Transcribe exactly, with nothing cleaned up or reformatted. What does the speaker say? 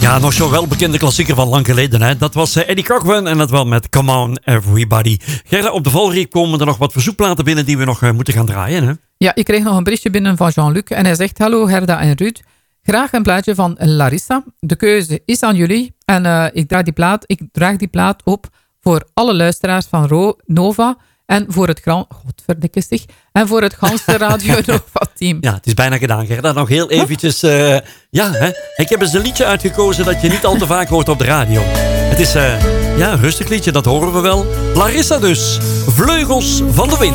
Ja, nog zo'n welbekende klassieker van lang geleden. Hè? Dat was uh, Eddie Cochran en dat wel met Come On Everybody. Gerda, op de valreep komen er nog wat verzoekplaten binnen die we nog uh, moeten gaan draaien. Hè? Ja, ik kreeg nog een berichtje binnen van Jean-Luc en hij zegt: hallo Gerda en Ruud. Graag een plaatje van Larissa. De keuze is aan jullie en uh, ik, draag die plaat, ik draag die plaat op voor alle luisteraars van Ro- Nova en voor het gran... Godverdikke zich. En voor het ganse Radio Nova-team. Ja, het is bijna gedaan, Gerda. Nog heel eventjes... Uh, ja, hè? Ik heb eens een liedje uitgekozen dat je niet al te vaak hoort op de radio. Het is uh, ja, een rustig liedje, dat horen we wel. Larissa dus. Vleugels van de wind.